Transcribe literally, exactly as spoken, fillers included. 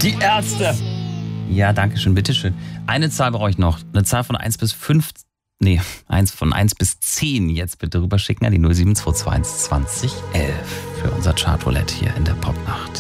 Die Ärzte. Ja, danke schön, bitteschön. Eine Zahl brauche ich noch. Eine Zahl von eins bis fünf. Nee, eins von eins bis zehn jetzt bitte rüberschicken an die null sieben zwei zwei eins zwanzig elf für unser Chartroulette hier in der Popnacht.